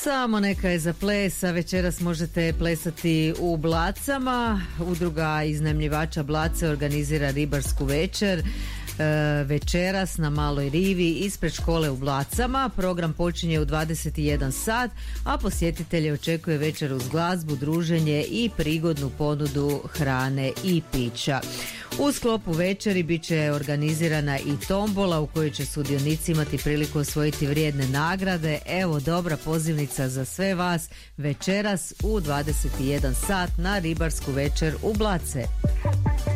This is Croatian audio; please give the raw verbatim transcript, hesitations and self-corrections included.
Samo neka je za ples, a večeras možete plesati u Blacama. Udruga iznajmljivača Blace organizira ribarsku večer. E, večeras na Maloj rivi ispred škole u Blacama. Program počinje u dvadeset jedan sat, a posjetitelje očekuje večer uz glazbu, druženje i prigodnu ponudu hrane i pića. U sklopu večeri bit će organizirana i tombola u kojoj će sudionici imati priliku osvojiti vrijedne nagrade. Evo dobra pozivnica za sve vas večeras u dvadeset jedan sat na ribarsku večer u Blace.